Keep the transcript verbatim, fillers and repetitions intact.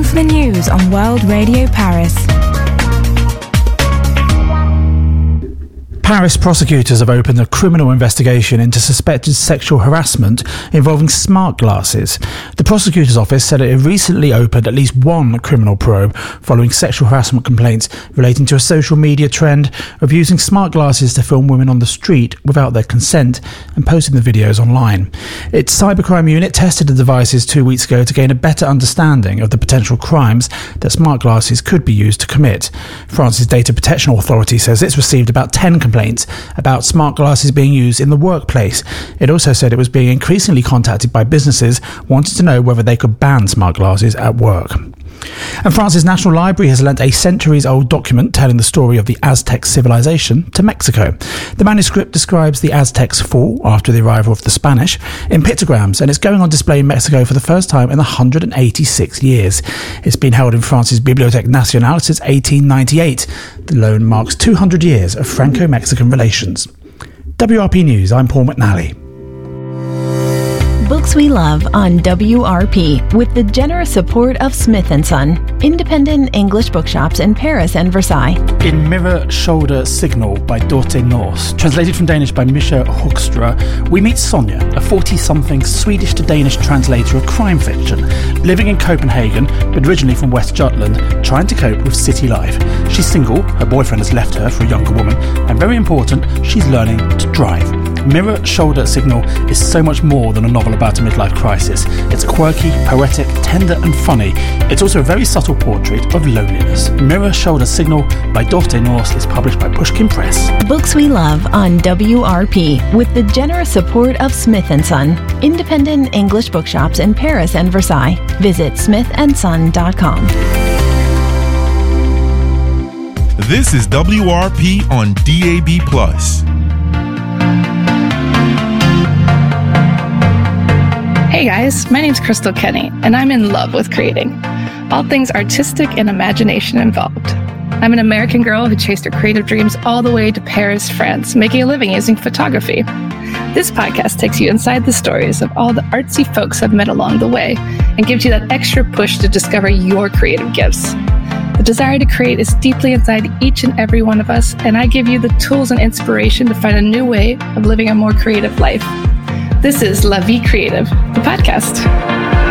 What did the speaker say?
for the news on World Radio Paris. Paris prosecutors have opened a criminal investigation into suspected sexual harassment involving smart glasses. The prosecutor's office said it had recently opened at least one criminal probe following sexual harassment complaints relating to a social media trend of using smart glasses to film women on the street without their consent and posting the videos online. Its cybercrime unit tested the devices two weeks ago to gain a better understanding of the potential crimes that smart glasses could be used to commit. France's Data Protection Authority says it's received about ten complaints about smart glasses being used in the workplace. It also said it was being increasingly contacted by businesses wanting to know whether they could ban smart glasses at work. And France's National Library has lent a centuries-old document telling the story of the Aztec civilization to Mexico. The manuscript describes the Aztecs' fall after the arrival of the Spanish in pictograms, and it's going on display in Mexico for the first time in one hundred eighty-six years. It's been held in France's Bibliothèque Nationale since eighteen ninety-eight. The loan marks two hundred years of Franco-Mexican relations. W R P News, I'm Paul McNally. Books we love on W R P with the generous support of Smith and Son, independent English bookshops in Paris and Versailles. In Mirror, Shoulder, Signal by Dorte Norse, translated from Danish by Misha Hoekstra, we meet Sonja, a forty-something Swedish to Danish translator of crime fiction, living in Copenhagen, but originally from West Jutland, trying to cope with city life. She's single, her boyfriend has left her for a younger woman, and very important, she's learning to drive. Mirror, Shoulder, Signal is so much more than a novel about a midlife crisis. It's quirky, poetic, tender and funny. It's also a very subtle portrait of loneliness. Mirror, Shoulder, Signal by Dorte Norse is published by Pushkin Press. Books we love on W R P with the generous support of Smith and Son, independent English bookshops in Paris and Versailles. Visit smith and son dot com. This is W R P on D A B plus. Hey guys, my name's Crystal Kenny, and I'm in love with creating. All things artistic and imagination involved. I'm an American girl who chased her creative dreams all the way to Paris, France, making a living using photography. This podcast takes you inside the stories of all the artsy folks I've met along the way and gives you that extra push to discover your creative gifts. The desire to create is deeply inside each and every one of us, and I give you the tools and inspiration to find a new way of living a more creative life. This is La Vie Creative, the podcast.